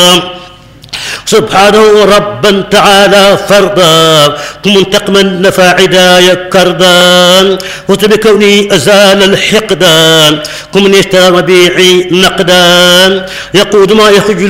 سبحانه ربا تعالى فردا منتقما نفى عدايا كردا وبكوني أزال الحقدان كمن يشترى مبيعي نقدا يقود ما يخرج